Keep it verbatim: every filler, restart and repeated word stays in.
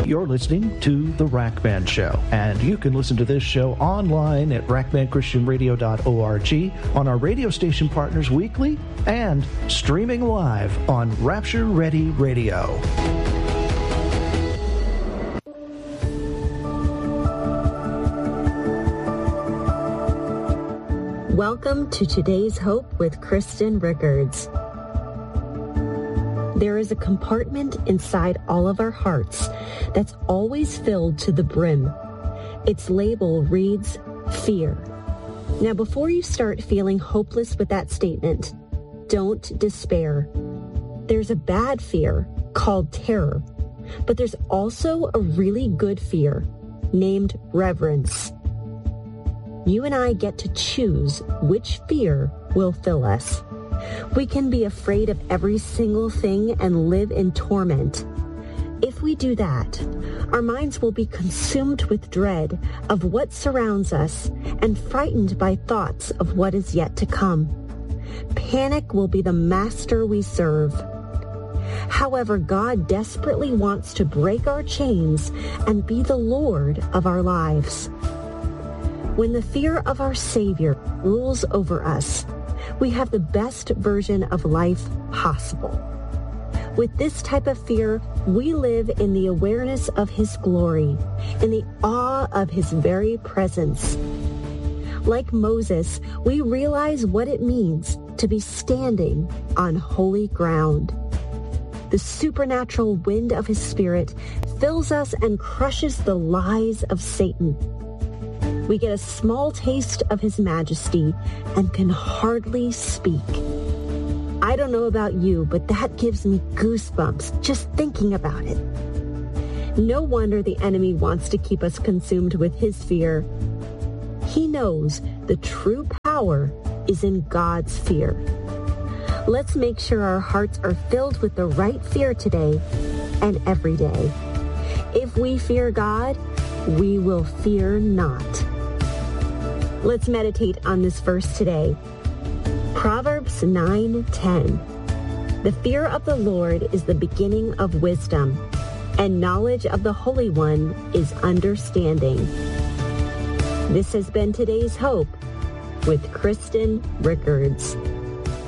You're listening to The Rack Band Show, and you can listen to this show online at rack band christian radio dot org, on our radio station partners weekly, and streaming live on Rapture Ready Radio. Welcome to Today's Hope with Kristen Rickards. There is a compartment inside all of our hearts that's always filled to the brim. Its label reads fear. Now, before you start feeling hopeless with that statement, don't despair. There's a bad fear called terror, but there's also a really good fear named reverence. You and I get to choose which fear will fill us. We can be afraid of every single thing and live in torment. If we do that, our minds will be consumed with dread of what surrounds us and frightened by thoughts of what is yet to come. Panic will be the master we serve. However, God desperately wants to break our chains and be the Lord of our lives. When the fear of our Savior rules over us, we have the best version of life possible. With this type of fear, we live in the awareness of His glory, in the awe of His very presence. Like Moses, we realize what it means to be standing on holy ground. The supernatural wind of His Spirit fills us and crushes the lies of Satan. We get a small taste of His majesty and can hardly speak. I don't know about you, but that gives me goosebumps just thinking about it. No wonder the enemy wants to keep us consumed with his fear. He knows the true power is in God's fear. Let's make sure our hearts are filled with the right fear today and every day. If we fear God, we will fear not. Let's meditate on this verse today. Proverbs nine ten. The fear of the Lord is the beginning of wisdom, and knowledge of the Holy One is understanding. This has been Today's Hope with Kristen Rickards.